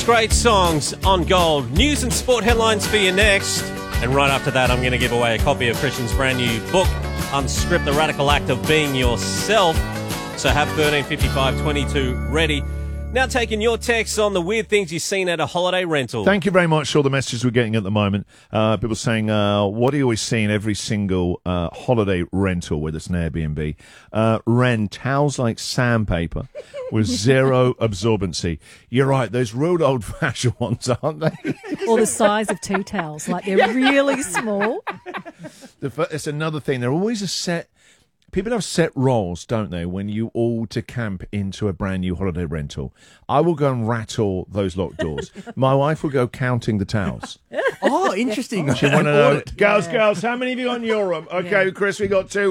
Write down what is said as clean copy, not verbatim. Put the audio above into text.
Great songs on Gold. News and sport headlines for you next. And right after that, I'm going to give away a copy of Christian's brand new book, Unscript, The Radical Act of Being Yourself. So have 135522 ready. Now taking your texts on the weird things you've seen at a holiday rental. Thank you very much for all the messages we're getting at the moment. People saying, what do you always see in every single holiday rental, whether it's an Airbnb? Ren, towels like sandpaper with zero absorbency. You're right, those real old-fashioned ones, aren't they? Or the size of two towels, like they're really small. It's another thing. They're always a set... People have set roles, don't they, when you all to camp into a brand new holiday rental. I will go and rattle those locked doors. My wife will go counting the towels. Oh, interesting. She want to know, girls, how many have you got in your room? Okay, Chris, we got 2.